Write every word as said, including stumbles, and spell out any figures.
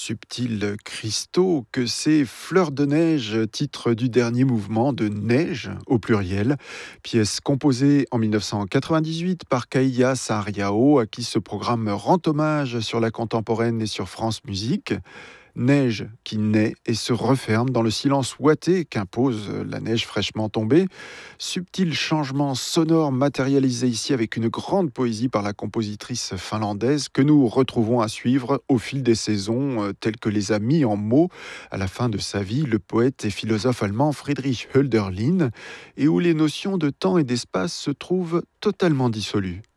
Subtils cristaux que ces fleurs de neige, titre du dernier mouvement de Neige au pluriel, pièce composée en mille neuf cent quatre-vingt-dix-huit par Kaïa Saariao, à qui ce programme rend hommage sur la contemporaine et sur France Musique. Neige qui naît et se referme dans le silence ouaté qu'impose la neige fraîchement tombée. Subtil changement sonore matérialisé ici avec une grande poésie par la compositrice finlandaise que nous retrouvons à suivre au fil des saisons, euh, telles que les a mis en mots à la fin de sa vie le poète et philosophe allemand Friedrich Hölderlin, et où les notions de temps et d'espace se trouvent totalement dissolues.